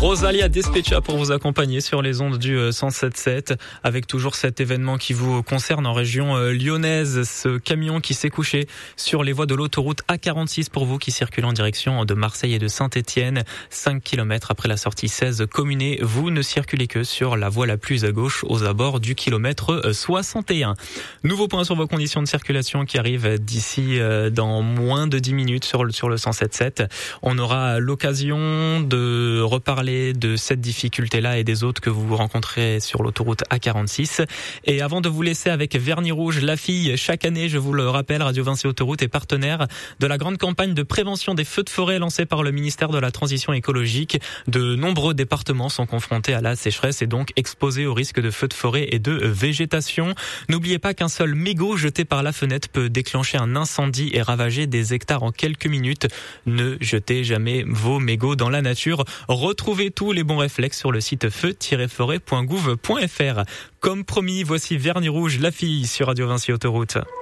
Rosalia Despecha pour vous accompagner sur les ondes du 107.7 avec toujours cet événement qui vous concerne en région lyonnaise. Ce camion qui s'est couché sur les voies de l'autoroute A46 pour vous qui circulez en direction de Marseille et de Saint-Étienne. 5 km après la sortie 16 Communé, vous ne circulez que sur la voie la plus à gauche aux abords du kilomètre 61. Nouveau point sur vos conditions de circulation qui arrive d'ici dans moins de 10 minutes sur le 107.7. On aura l'occasion de reparler de cette difficulté-là et des autres que vous rencontrez sur l'autoroute A46. Et avant de vous laisser avec Vernis Rouge, la fille, chaque année, je vous le rappelle, Radio Vinci Autoroute est partenaire de la grande campagne de prévention des feux de forêt lancée par le ministère de la Transition écologique. De nombreux départements sont confrontés à la sécheresse et donc exposés au risque de feux de forêt et de végétation. N'oubliez pas qu'un seul mégot jeté par la fenêtre peut déclencher un incendie et ravager des hectares en quelques minutes. Ne jetez jamais vos mégots dans la nature. Retrouvez tous les bons réflexes sur le site feu-forêt.gouv.fr. Comme promis, voici Vernis Rouge, la fille sur Radio Vinci Autoroute.